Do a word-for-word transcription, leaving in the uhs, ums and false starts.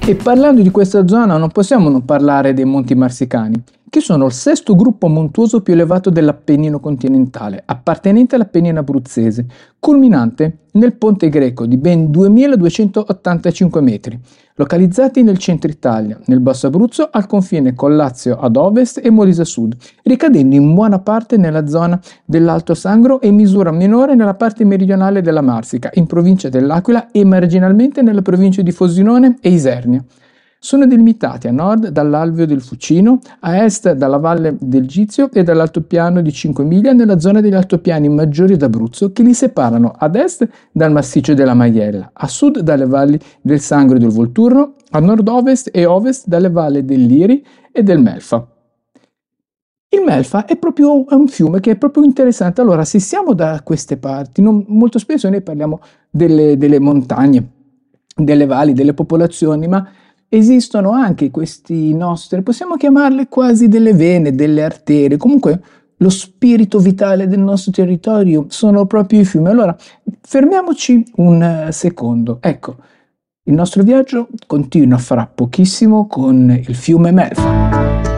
E parlando di questa zona non possiamo non parlare dei Monti Marsicani, che sono il sesto gruppo montuoso più elevato dell'Appennino continentale, appartenente all'Appennino abruzzese, culminante nel Ponte Greco di ben duemiladuecentottantacinque metri, localizzati nel centro Italia, nel Basso Abruzzo, al confine con Lazio ad ovest e Molise a sud, ricadendo in buona parte nella zona dell'Alto Sangro e in misura minore nella parte meridionale della Marsica, in provincia dell'Aquila e marginalmente nelle province di Frosinone e Isernia. Sono delimitati a nord dall'Alveo del Fucino, a est dalla Valle del Gizio e dall'altopiano di cinque miglia nella zona degli altopiani maggiori d'Abruzzo che li separano ad est dal massiccio della Maiella, a sud dalle valli del Sangro e del Volturno, a nord-ovest e ovest dalle valli del Liri e del Melfa. Il Melfa è proprio un fiume che è proprio interessante. Allora, se siamo da queste parti, non, molto spesso noi parliamo delle, delle montagne, delle valli, delle popolazioni, ma esistono anche questi nostri, possiamo chiamarle quasi delle vene, delle arterie, comunque lo spirito vitale del nostro territorio sono proprio i fiumi. Allora, fermiamoci un secondo. Ecco, il nostro viaggio continua fra pochissimo con il fiume Melfa.